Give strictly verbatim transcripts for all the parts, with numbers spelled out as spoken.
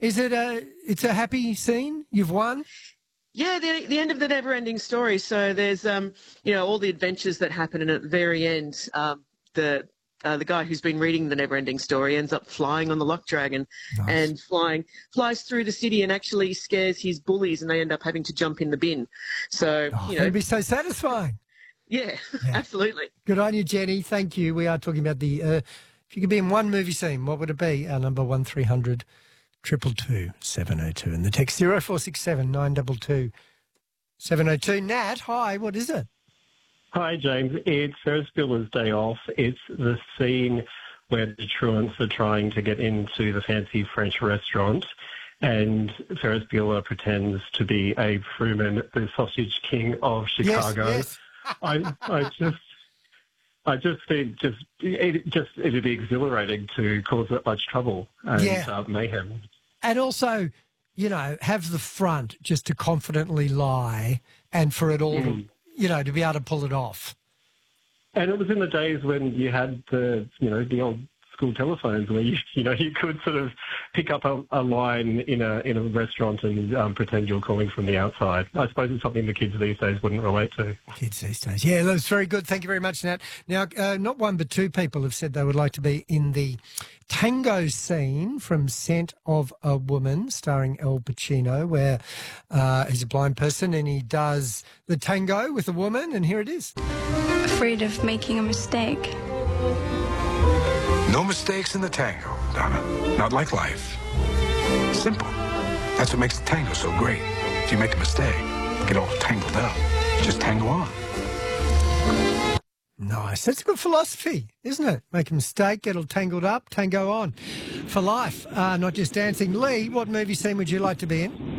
Is it a, it's a happy scene? You've won? Yeah, the the end of the never-ending story. So there's, um, you know, all the adventures that happen, and at the very end, um, the uh, the guy who's been reading the never-ending story ends up flying on the Luck Dragon, Nice. and flying flies through the city and actually scares his bullies, and they end up having to jump in the bin. So Oh, you know, that'd be so satisfying. yeah, Yeah. absolutely. Good on you, Jenny. Thank you. We are talking about the, uh, if you could be in one movie scene, what would it be? Our number one three hundred two two two seven oh two. And the text zero four six seven nine two two seven oh two. Nat, hi, what is it? Hi, James. It's Ferris Bueller's Day Off. It's the scene where the truants are trying to get into the fancy French restaurant, and Ferris Bueller pretends to be Abe Fruman, the sausage king of Chicago. Yes, yes. I, I just, I just think just it just it'd be exhilarating to cause that much trouble and Yeah. uh, mayhem. And also, you know, have the front just to confidently lie and for it all, Mm. to, you know, to be able to pull it off. And it was in the days when you had the, you know, the old school telephones where you, you know, you could sort of pick up a, a line in a in a restaurant and um, pretend you're calling from the outside. I suppose it's something the kids these days wouldn't relate to. Kids these days. Yeah, that's very good. Thank you very much, Nat. Now, uh, not one but two people have said they would like to be in the tango scene from Scent of a Woman, starring Al Pacino, where uh, he's a blind person and he does the tango with a woman, and here it is. Afraid of making a mistake. No mistakes in the tango, Donna. Not like life. Simple. That's what makes the tango so great. If you make a mistake, get all tangled up, just tango on. Nice. That's a good philosophy, isn't it? Make a mistake, get all tangled up, tango on. For life, uh, not just dancing. Lee, what movie scene would you like to be in?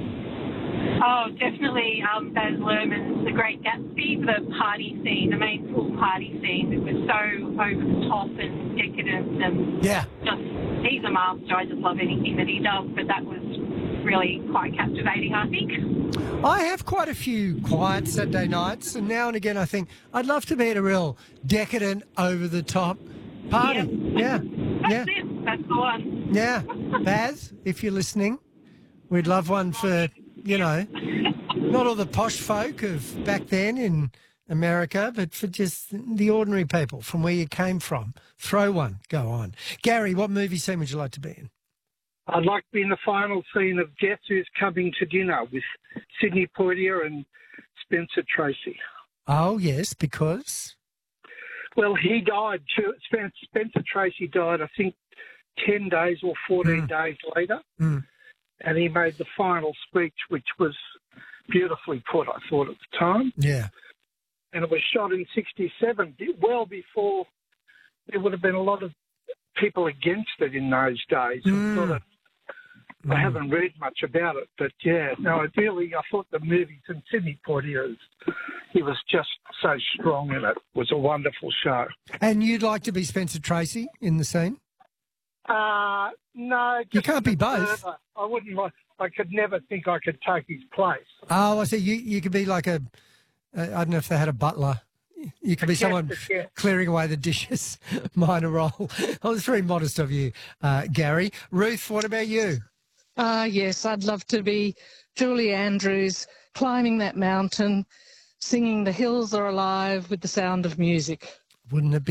Oh, definitely um, Baz Luhrmann's The Great Gatsby, the party scene, the main pool party scene. It was so over the top and decadent, and Yeah. just, he's a master. I just love anything that he does, but that was really quite captivating, I think. I have quite a few quiet Saturday nights, and now and again I think I'd love to be at a real decadent, over-the-top party. Yeah. That's Yeah. it. That's the one. Yeah. Baz, if you're listening, we'd love one for, you know, not all the posh folk of back then in America, but for just the ordinary people from where you came from. Throw one. Go on. Gary, what movie scene would you like to be in? I'd like to be in the final scene of Guess Who's Coming to Dinner with Sidney Poitier and Spencer Tracy. Oh, yes, because? Well, he died too. Spen- Spencer Tracy died, I think, ten days or fourteen mm. days later. Mm. And he made the final speech, which was beautifully put, I thought, at the time. Yeah. And it was shot in sixty-seven, well before there would have been a lot of people against it in those days. Mm. I, thought it, mm. I haven't read much about it, but yeah, no, I really, I thought the movies and Sidney Poitier, he was just so strong in it. It was a wonderful show. And you'd like to be Spencer Tracy in the scene? Uh, no. You can't be both. Further. I wouldn't like, I could never think I could take his place. Oh, I see. You, you could be like a, uh, I don't know if they had a butler. You could be someone yeah. clearing away the dishes, minor role. Oh, it's very modest of you, uh, Gary. Ruth, what about you? Uh, yes, I'd love to be Julie Andrews, climbing that mountain, singing The Hills Are Alive with the sound of music. Wouldn't it be